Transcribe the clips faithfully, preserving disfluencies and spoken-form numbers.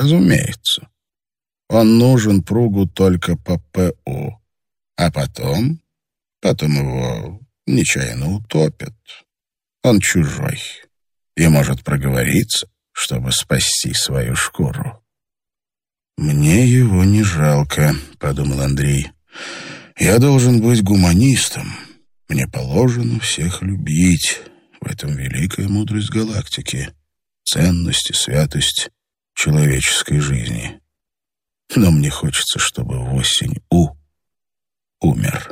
Разумеется. Он нужен Пругу только по ПУ. А потом... Потом его нечаянно утопят. Он чужой и может проговориться, чтобы спасти свою шкуру. «Мне его не жалко», — подумал Андрей. «Я должен быть гуманистом. Мне положено всех любить. В этом великая мудрость галактики, ценность и святость человеческой жизни. Но мне хочется, чтобы в осень У умер».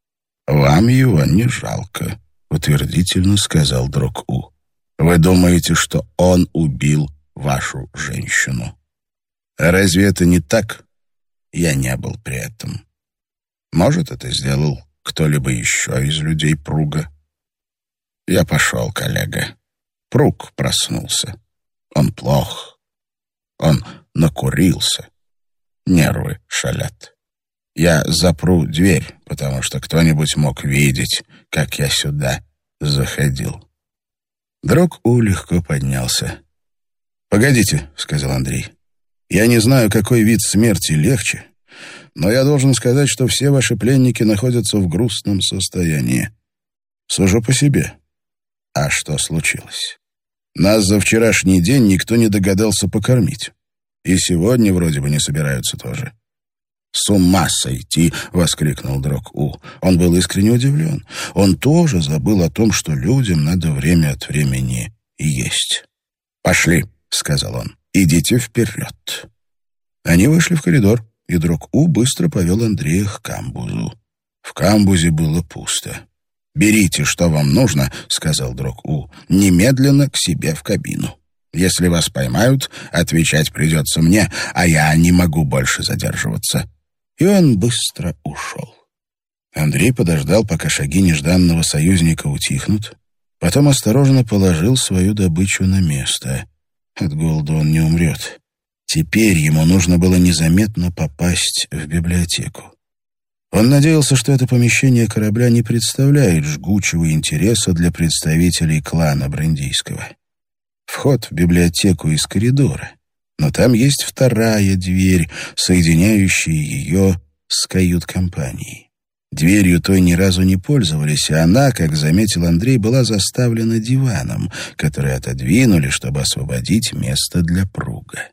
«Вам его не жалко», — утвердительно сказал друг У. «Вы думаете, что он убил вашу женщину? А разве это не так? Я не был при этом. Может, это сделал кто-либо еще из людей Пруга? Я пошел, коллега. Пруг проснулся. Он плох. Он накурился. Нервы шалят. Я запру дверь, потому что кто-нибудь мог видеть, как я сюда заходил». Друг У легко поднялся. «Погодите», — сказал Андрей. «Я не знаю, какой вид смерти легче, но я должен сказать, что все ваши пленники находятся в грустном состоянии. Сужу по себе. А что случилось? Нас за вчерашний день никто не догадался покормить. И сегодня вроде бы не собираются тоже». «С ума сойти!» — воскликнул друг У. Он был искренне удивлен. Он тоже забыл о том, что людям надо время от времени есть. «Пошли», — сказал он, — «идите вперед». Они вышли в коридор, и друг У быстро повел Андрея к камбузу. В камбузе было пусто. «Берите, что вам нужно», — сказал друг У, — «немедленно к себе в кабину. Если вас поймают, отвечать придется мне, а я не могу больше задерживаться». И он быстро ушел. Андрей подождал, пока шаги нежданного союзника утихнут, потом осторожно положил свою добычу на место. От голода он не умрет. Теперь ему нужно было незаметно попасть в библиотеку. Он надеялся, что это помещение корабля не представляет жгучего интереса для представителей клана Брандийского. Вход в библиотеку из коридора, но там есть вторая дверь, соединяющая ее с кают-компанией. Дверью той ни разу не пользовались, и она, как заметил Андрей, была заставлена диваном, который отодвинули, чтобы освободить место для Пруга.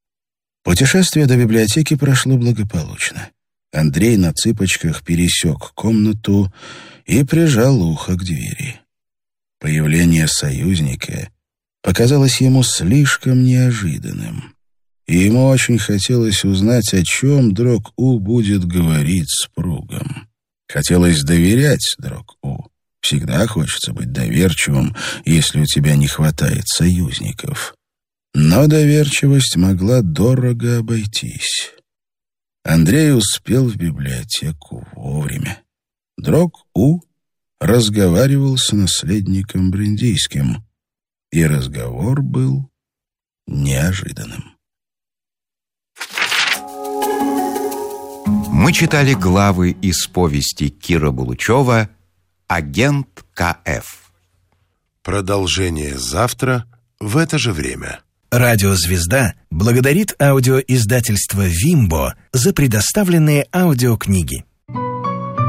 Путешествие до библиотеки прошло благополучно. Андрей на цыпочках пересек комнату и прижал ухо к двери. Появление союзника показалось ему слишком неожиданным, и ему очень хотелось узнать, о чем друг У будет говорить с Пругом. Хотелось доверять друг У. Всегда хочется быть доверчивым, если у тебя не хватает союзников. Но доверчивость могла дорого обойтись. Андрей успел в библиотеку вовремя. Друг У разговаривал с наследником Брандийским, и разговор был неожиданным. Мы читали главы из повести Кира Булычева «Агент Ка Эф». Продолжение завтра в это же время. Радиозвезда благодарит аудиоиздательство «Вимбо» за предоставленные аудиокниги.